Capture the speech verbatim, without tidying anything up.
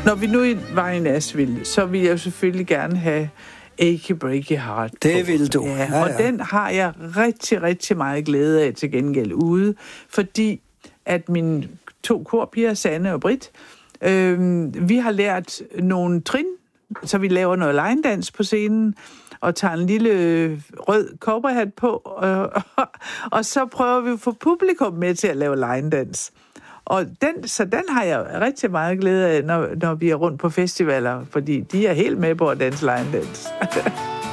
Når vi nu var i Nashville, så vil jeg jo selvfølgelig gerne have Achy Breaky Heart. Det vil du. Ja, ja, og ja. den har jeg rigtig, rigtig meget glæde af til gengæld ude, fordi at mine to korpiger, Sanne og Britt, øh, vi har lært nogle trin, så vi laver noget line-dans på scenen, og tager en lille rød cowboyhat på, og, og, og så prøver vi at få publikum med til at lave line-dans. Og den, så den har jeg rigtig meget glæde af, når, når vi er rundt på festivaler, fordi de er helt med på at danse line-dans.